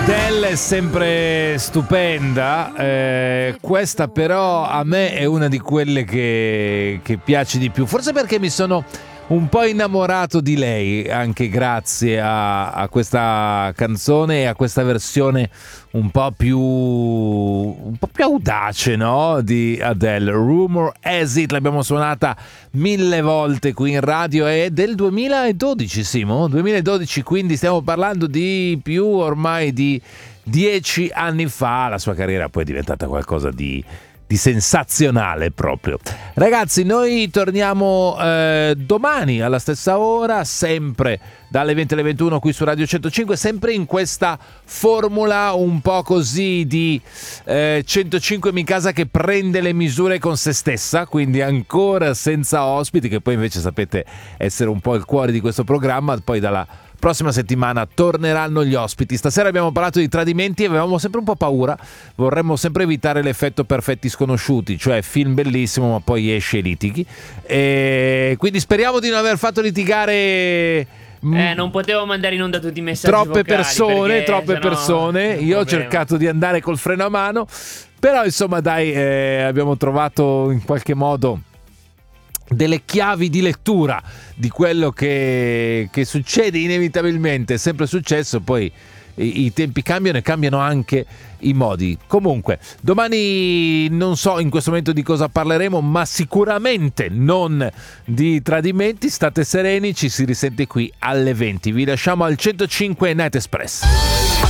Adele è sempre stupenda, questa però a me è una di quelle che piace di più, forse perché mi sono un po' innamorato di lei anche grazie a questa canzone e a questa versione un po' più audace, no? Di Adele. Rumor Has It, l'abbiamo suonata 1000 volte qui in radio, è del 2012, Simo? 2012, quindi stiamo parlando di più ormai di 10 anni fa. La sua carriera poi è diventata qualcosa di sensazionale proprio. Ragazzi, noi torniamo domani alla stessa ora, sempre dalle 20 alle 21 qui su Radio 105, sempre in questa formula un po' così di 105 in casa che prende le misure con se stessa, quindi ancora senza ospiti, che poi invece sapete essere un po' il cuore di questo programma. Poi dalla prossima settimana torneranno gli ospiti. Stasera abbiamo parlato di tradimenti e avevamo sempre un po' paura, vorremmo sempre evitare l'effetto Perfetti Sconosciuti, cioè film bellissimo ma poi esce e litighi, e quindi speriamo di non aver fatto litigare non potevo mandare in onda tutti i messaggi vocali, troppe persone. Io ho cercato di andare col freno a mano, però insomma dai, abbiamo trovato in qualche modo delle chiavi di lettura di quello che succede inevitabilmente, è sempre successo, poi i tempi cambiano e cambiano anche i modi. Comunque domani non so in questo momento di cosa parleremo, ma sicuramente non di tradimenti. State sereni, ci si risente qui alle 20. Vi lasciamo al 105 Night Express.